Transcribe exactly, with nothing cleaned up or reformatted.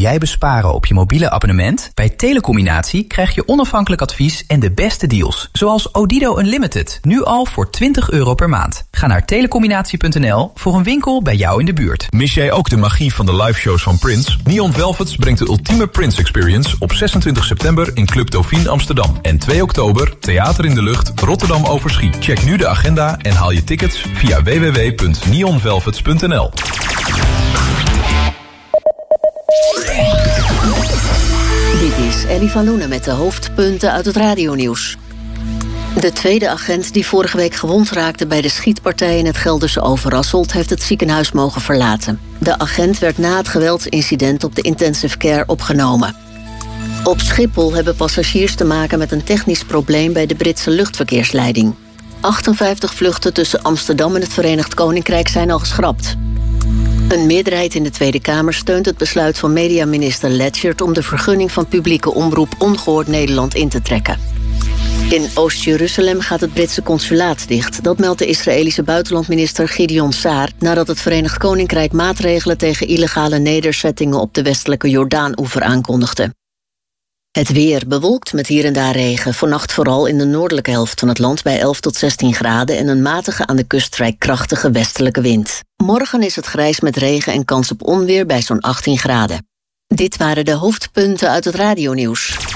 jij besparen op je mobiele abonnement? Bij Telecombinatie krijg je onafhankelijk advies en de beste deals. Zoals Odido Unlimited, nu al voor twintig euro per maand. Ga naar telecombinatie punt n l voor een winkel bij jou in de buurt. Mis jij ook de magie van de liveshows van Prince? Neon Velvets brengt de ultieme Prince Experience op zesentwintig september in Club Dauphine Amsterdam. En twee oktober Theater in de Lucht Rotterdam Overschie. Check nu de agenda en haal je tickets via w w w punt neon velvets punt n l. Dit is Ellie van Loenen met de hoofdpunten uit het radionieuws. De tweede agent die vorige week gewond raakte bij de schietpartij in het Gelderse Overasselt heeft het ziekenhuis mogen verlaten. De agent werd na het geweldsincident op de intensive care opgenomen. Op Schiphol hebben passagiers te maken met een technisch probleem bij de Britse luchtverkeersleiding. achtenvijftig vluchten tussen Amsterdam en het Verenigd Koninkrijk zijn al geschrapt. Een meerderheid in de Tweede Kamer steunt het besluit van mediaminister Letchert om de vergunning van publieke omroep Ongehoord Nederland in te trekken. In Oost-Jeruzalem gaat het Britse consulaat dicht. Dat meldt de Israëlische buitenlandminister Gideon Saar nadat het Verenigd Koninkrijk maatregelen tegen illegale nederzettingen op de westelijke Jordaan-oever aankondigde. Het weer bewolkt met hier en daar regen. Vannacht vooral in de noordelijke helft van het land bij elf tot zestien graden... en een matige aan de kust vrij krachtige westelijke wind. Morgen is het grijs met regen en kans op onweer bij zo'n achttien graden. Dit waren de hoofdpunten uit het radionieuws.